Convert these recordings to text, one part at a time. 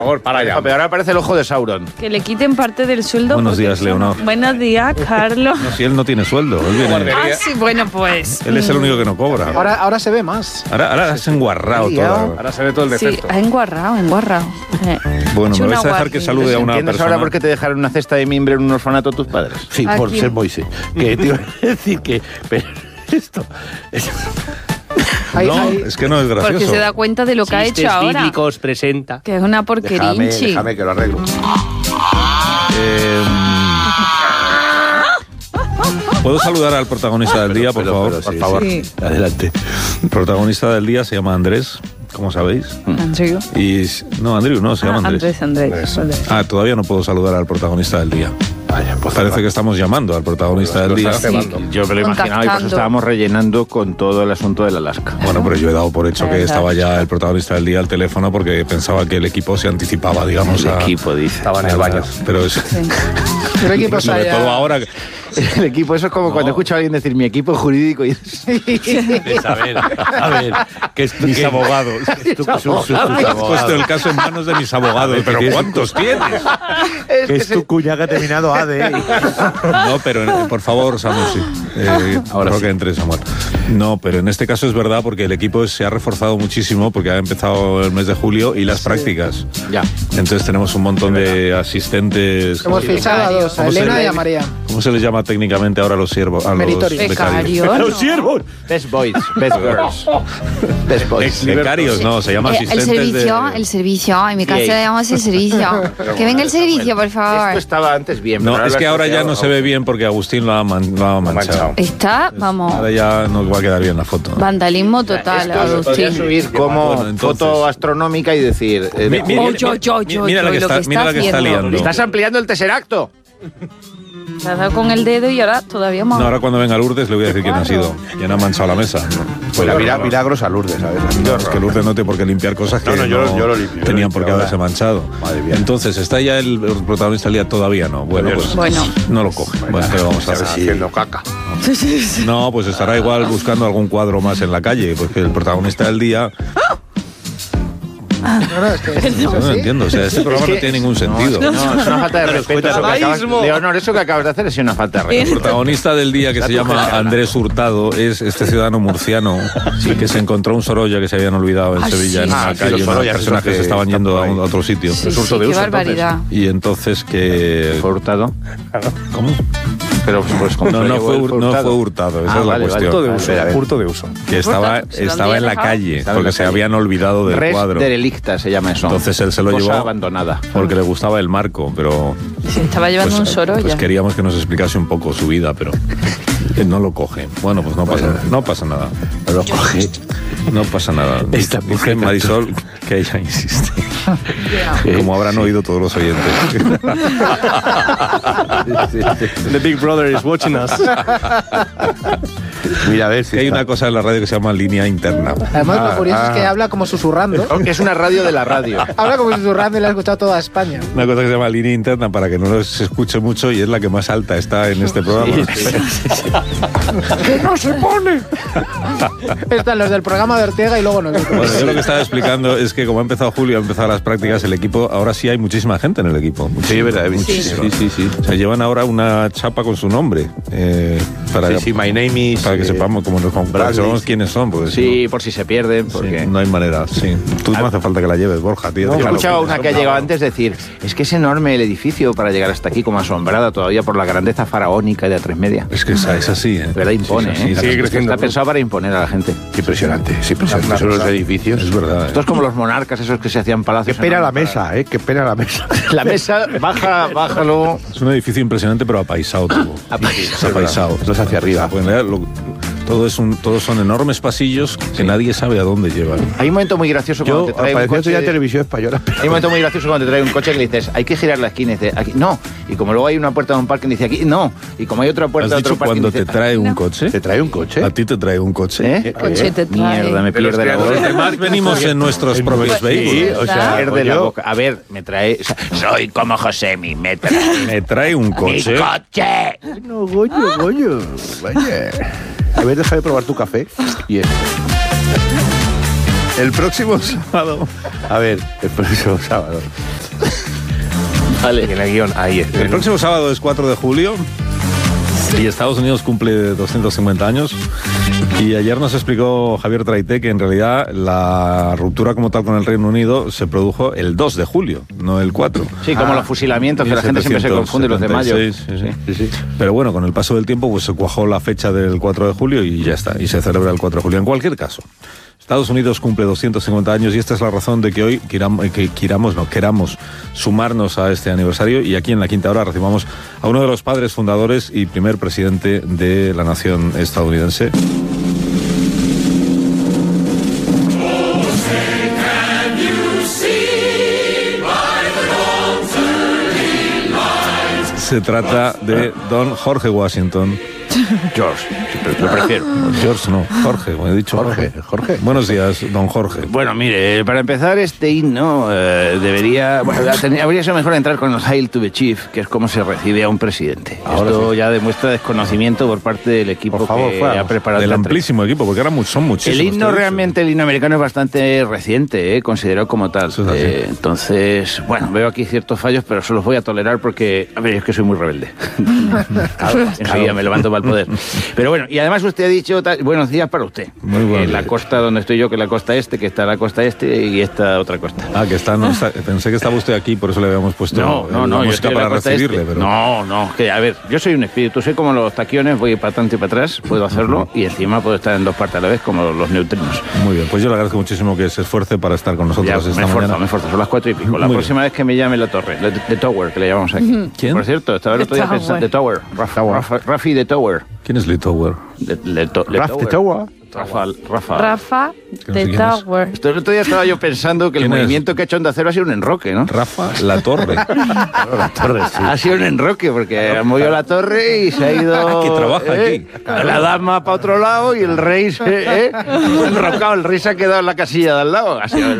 Por favor, para allá. Pero ahora aparece el ojo de Sauron. Que le quiten parte del sueldo. Buenos días, eso Leonor. Buenos días, Carlos. No, si él no tiene sueldo. Él, viene, Sí, bueno, pues. él es el único que no cobra. Ahora se ve más. Ahora has enguarrado todo. Ahora se ve todo el defecto. Sí, ha enguarrado. Bueno, me Hecho vais a una dejar que salude a una ¿Entiendes persona. ahora por qué te dejaron una cesta de mimbre en un orfanato tus padres? Sí, ¿A por quién? ser Moisés. Que te iba a decir que... Pero esto... No, es que no es gracioso. Porque se da cuenta de lo que ha hecho ahora. Bíblicos presenta. Que es una porquerinchi. Déjame que lo arreglo. ¿Puedo saludar al protagonista del día, por favor? Por Sí, favor, sí. adelante. El protagonista del día se llama Andrés, como sabéis. Andrew. Y no, Andrew, no, se llama Andrés. Andrés. Ah, todavía no puedo saludar al protagonista del día. Vaya, pues Parece que estamos llamando al protagonista del día. Sí. Yo me lo imaginaba y por eso Contactando. estábamos rellenando con todo el asunto del Alaska. Bueno, pero yo he dado por hecho que estaba ya el protagonista del día al teléfono porque pensaba que el equipo se anticipaba, digamos, El a... equipo, dice. Estaba en el baño. Pero es... El equipo se sobre haya- todo ahora... El equipo, eso es como cuando escucho a alguien decir mi equipo jurídico y A ver, que es Mis abogados. Has puesto el caso en manos de mis abogados. ¿Pero cuántos tienes? que es tu cuña que ha terminado AD. No, pero por favor, Samuel, sí. Ahora creo que entre Samuel. No, pero en este caso es verdad porque el equipo se ha reforzado muchísimo porque ha empezado el mes de julio y las prácticas. Ya. Entonces tenemos un montón de asistentes. Hemos fichado a dos, a ¿Cómo se Elena le- y a María. ¿Cómo se les llama técnicamente ahora a los siervos? A los Meritorios. becarios. Becario. ¡Los siervos! Best boys, best girls. Best boys. Becarios, no, se llama El asistentes servicio, de... el servicio. En mi casa Bien. le llamamos el servicio. Que venga el servicio, por Esto favor. estaba antes bien. No, pero es que ahora ya asociado no a- se ve bien porque Agustín lo ha manchado. Está, vamos, Ahora ya no va a quedar bien la foto. vandalismo total, Esto lo podría Agustín. subir como Bueno, entonces- foto astronómica y decir... Mira la que está, mira la que está liando. ¿Estás ampliando el tesseracto? Se ha dado con el dedo y ahora todavía más. No, ahora cuando venga Lourdes le voy a decir quién ha sido. ¿Quién ha manchado la mesa? Pues milagros a Lourdes, ¿sabes? No, es que Lourdes no tiene por qué limpiar cosas que No, yo lo limpio, tenían yo por qué limpio haberse ahora. manchado. Madre mía. Entonces, ¿está ya el protagonista del día? Todavía no. Bueno, pues Bueno. no lo coge. Bueno, ¿qué le vamos a hacer? Haciendo caca. No, pues estará igual buscando algún cuadro más en la calle, porque el protagonista del día... No entiendo, o sea, este programa no tiene ningún sentido. No, es una falta de respeto. Eso que acabas, Leonor, eso que acabas de hacer es una falta de El respeto. protagonista del día, que se llama Andrés Hurtado, es este ciudadano murciano que se encontró un Sorolla que se habían olvidado en Sevilla, en una sí, calle, los unos Sorollas, personajes esos que estaban yendo están por a ahí. otro sitio. Sí, sí, qué barbaridad. Y entonces que... ¿Fue Hurtado? ¿Cómo? Pero pues como No, lo no llevó fue, el no fue Hurtado, esa es la cuestión. Hurto de uso. Hurto de uso. Que estaba ¿Dónde en la dejado? calle, Estaba en porque la se calle. habían olvidado del Res cuadro. derelicta se llama eso. Entonces él se lo Cosa llevó abandonada. porque le gustaba el marco, pero... Se estaba llevando un Sorolla. Pues queríamos que nos explicase un poco su vida, pero él no lo coge. Bueno, pues no pasa nada. No lo coge. No pasa nada. Esta Dice mujer Marisol que ella insiste. Como habrán oído todos los oyentes. The Big Brother is watching us. Mira, a ver Que hay una cosa en la radio que se llama línea interna. Además, lo curioso es que habla como susurrando. Es una radio de la radio. Habla como susurrando y la ha escuchado toda España. Una cosa que se llama línea interna para que no se escuche mucho y es la que más alta está en este programa. ¡Que no se pone! Están los del programa de Ortega y luego nosotros. Bueno, yo lo que estaba explicando es que como ha empezado julio, ha empezado las prácticas, el equipo, ahora sí hay muchísima gente en el equipo. Sí, es verdad. Muchísima. Sí. O sea, llevan ahora una chapa con su nombre. Para, Sí, my name is... para que sepamos, para que Bradley. sepamos quiénes son. Porque Sí, por si se pierden. si no, Porque... sí, no hay manera. Sí. Tú no hace falta que la lleves, Borja, tío. Yo he Déjalo. escuchado una que ha llegado antes decir, es que es enorme el edificio para llegar hasta aquí, como asombrada todavía por la grandeza faraónica de A3 Media. Es que es así, ¿eh? De verdad impone, Sí, ¿eh? sigue creciendo. Está pensado para imponer a la gente. Impresionante, sí, impresionante. Son los edificios. Es verdad. Esto es como los monarcas esos que se hacían palacios. Qué pena la enormes mesa, ¿eh? Qué pena la mesa. para- La mesa, bájalo. Es un edificio impresionante, pero apaisado todo. Apaisado. Esto es hacia arriba. Pues en realidad, todos son enormes pasillos que nadie sabe a dónde llevan. Hay un momento muy gracioso cuando Yo, te trae un apareció coche. ya televisión española. Hay un momento muy gracioso cuando te trae un coche que le dices, hay que girar la esquina y dice, aquí, no. Y como luego hay una puerta de un parque y dice, aquí, no. Y como hay otra ¿Has puerta de otro dicho parque cuando te trae un coche? ¿Te trae un coche? ¿A ti te trae un coche? ¿Eh? Coche te trae. Mierda, me pierde la Los boca. demás venimos en nuestros propios Sí, vehículos. o sea, Pierde la yo- boca. A ver, me trae... o sea, soy como Josemi, me trae Me trae un mi coche. coche. No, goño. Vaya. A ver, deja de probar tu café. Y esto. El próximo sábado. A ver, el próximo sábado. Vale. En el guión, ahí es. El próximo sábado es 4 de julio. Y Estados Unidos cumple 250 años. Y ayer nos explicó Javier Traité que en realidad la ruptura como tal con el Reino Unido se produjo el 2 de julio, no el 4. Sí, como los fusilamientos, que la gente siempre se confunde, los de mayo. Sí. Pero bueno, con el paso del tiempo pues se cuajó la fecha del 4 de julio y ya está, y se celebra el 4 de julio. En cualquier caso, Estados Unidos cumple 250 años y esta es la razón de que hoy queramos sumarnos a este aniversario y aquí en La Quinta Hora recibamos a uno de los padres fundadores y primer presidente de la nación estadounidense. Se trata de don Jorge Washington. George, lo prefiero. George no, Jorge, como he dicho. Jorge. Buenos días, don Jorge. Bueno, mire, para empezar este himno debería... Bueno, habría sido mejor entrar con el Hail to the Chief, que es como se recibe a un presidente. Esto ya demuestra desconocimiento por parte del equipo que ha preparado. Del amplísimo equipo, porque ahora son muchísimos. El himno realmente, el himno americano es bastante reciente, considerado como tal. Entonces, bueno, veo aquí ciertos fallos, pero se los voy a tolerar porque, a ver, es que soy muy rebelde. Enseguida me levanto para el poder. Pero bueno, y además usted ha dicho, buenos días para usted. Muy bueno. La costa donde estoy yo, que es la costa este, que está la costa este y esta otra costa. Ah, que está, pensé que estaba usted aquí, por eso le habíamos puesto la música para recibirle. Pero... No, que a ver, yo soy un espíritu, soy como los taquiones, voy para adelante y para atrás, puedo hacerlo, y encima puedo estar en dos partes a la vez, como los neutrinos. Muy bien, pues yo le agradezco muchísimo que se esfuerce para estar con nosotros esta mañana. Me esfuerzo, son las 4:00. La próxima vez que me llame la torre, The Tower, que le llamamos aquí. ¿Quién? Por cierto, estaba el otro día pensando, The Tower, Rafi The Tower. ¿Quién es Lee Tower? Rafi Tower. Rafa de Tower. El otro día estaba yo pensando que el movimiento que ha hecho Onda Cero ha sido un enroque, ¿no? Rafa La Torre. La torre, sí. Ha sido un enroque porque ha movido la torre y se ha ido... que trabaja aquí. La dama para otro lado y el rey se ha enrocado. El rey se ha quedado en la casilla de al lado. Ha sido...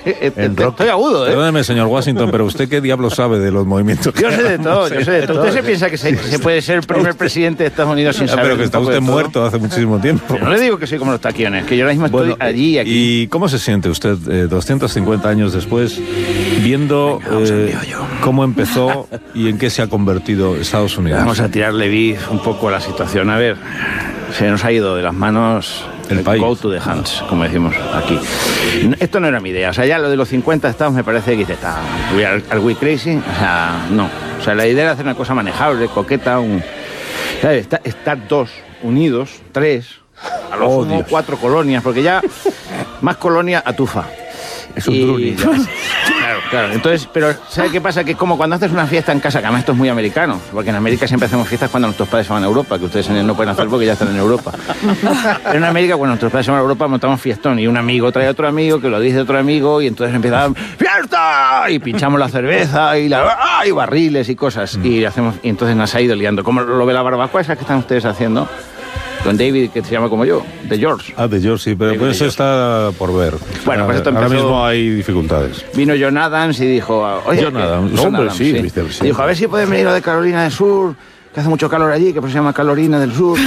Estoy agudo, Perdóneme, señor Washington, pero ¿usted qué diablo sabe de los movimientos? Yo sé de todo, ¿Usted se piensa que se puede ser el primer presidente de Estados Unidos sin saber? Pero que está usted muerto hace muchísimo tiempo. Yo no le digo que soy como los taquiones, que yo ahora mismo estoy allí, aquí. ¿Y cómo se siente usted 250 años después viendo cómo empezó y en qué se ha convertido Estados Unidos? Vamos a tirarle vis un poco a la situación. A ver, se nos ha ido de las manos el país. Go to the hands, como decimos aquí. Esto no era mi idea. O sea, ya lo de los 50 estados me parece que está... ¿Are we crazy? O sea, no. O sea, la idea era hacer una cosa manejable, coqueta, ¿sabes? Estar dos unidos, tres... A lo sumo 4 colonias, porque ya más colonia atufa. Es un truni. Claro. Entonces, pero ¿sabe qué pasa? Que es como cuando haces una fiesta en casa, que además esto es muy americano, porque en América siempre hacemos fiestas cuando nuestros padres se van a Europa, que ustedes no pueden hacer porque ya están en Europa. Pero en América, cuando nuestros padres se van a Europa, montamos fiestón y un amigo trae a otro amigo, que lo dice otro amigo, y entonces empiezan ¡fiesta! Y pinchamos la cerveza y barriles y cosas. Y entonces nos ha ido liando. ¿Cómo lo ve la barbacoa esa que están ustedes haciendo? Con David, que se llama como yo, de George. De George, sí, pero pues eso está por ver. Bueno, pues esto ahora mismo hay dificultades. Vino John Adams y dijo... Oye, John Adams, hombre, sí. Y dijo, a ver si pueden venir de Carolina del Sur, que hace mucho calor allí, que pues se llama Carolina del Sur.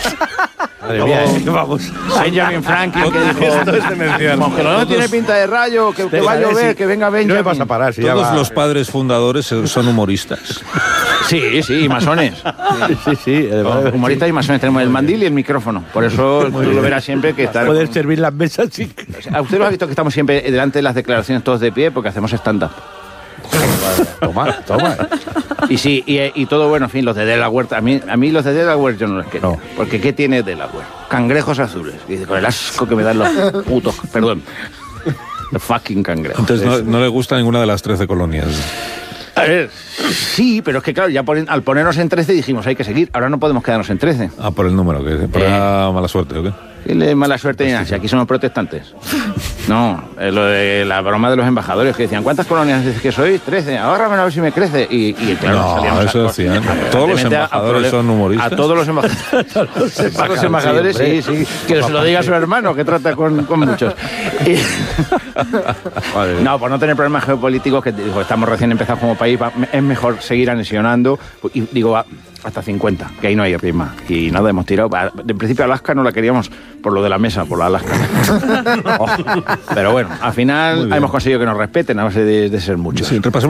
Madre mía, vamos. Benjamin Franklin, que dijo... Esto es demencial. Que no tiene pinta de rayo, que va a llover, que venga Benjamin. No me vas a parar. Si todos los padres fundadores son humoristas. Sí, y masones. Sí. Humoristas y masones. Tenemos el mandil y el micrófono. Por eso tú lo verás siempre que está... Poder servir las mesas, sí. ¿A usted lo ha visto que estamos siempre delante de las declaraciones todos de pie porque hacemos stand-up? Toma. Y sí, y todo bueno, en fin, los de Delaware, a mí los de Delaware yo no los quiero. No. Porque ¿qué tiene Delaware? Cangrejos azules. Y dice, con el asco que me dan los putos, perdón. Los fucking cangrejos. Entonces no le gusta ninguna de las 13 colonias. A ver, sí, pero es que claro, ya al ponernos en 13 dijimos, hay que seguir. Ahora no podemos quedarnos en 13. Por el número, que por la mala suerte, ¿o qué? Mala suerte ni nada, si aquí somos protestantes. No, lo de la broma de los embajadores que decían, ¿cuántas colonias dices que sois? 13, ahórrame a ver si me crece. Y claro, no, salíamos eso decían. Todos los embajadores son humoristas. A todos los embajadores. A los embajadores, sí. Que se lo diga a su hermano, que trata con muchos. No, por no tener problemas geopolíticos, que digo, estamos recién empezados como país, es mejor seguir anexionando. Y digo, hasta 50, que ahí no hay rima. Y nada, hemos tirado. En principio Alaska no la queríamos por lo de la mesa, por la Alaska. Pero bueno, al Muy final bien. hemos conseguido que nos respeten a base de ser muchos. Sí, repasemos